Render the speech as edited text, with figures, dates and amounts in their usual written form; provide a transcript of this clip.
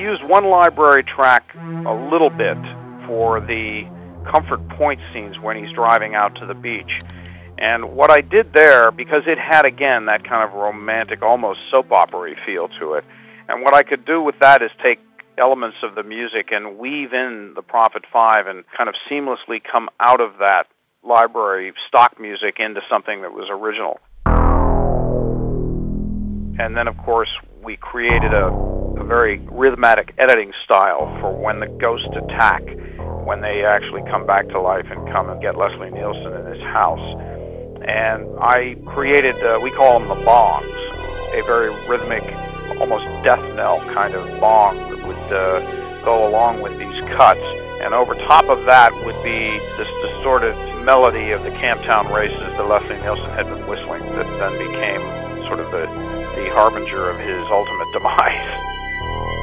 used one library track a little bit for the comfort point scenes when he's driving out to the beach. And what I did there, because it had, again, that kind of romantic, almost soap opera-y feel to it, and what I could do with that is take elements of the music and weave in the Prophet 5 and kind of seamlessly come out of that library stock music into something that was original. And then, of course, we created a very rhythmatic editing style for when the ghosts attack, when they actually come back to life and come and get Leslie Nielsen in his house. And I created, we call them the bongs, a very rhythmic, almost death knell kind of bong that would go along with these cuts. And over top of that would be this distorted melody of the Camptown Races that Leslie Nielsen had been whistling that then became sort of the harbinger of his ultimate demise.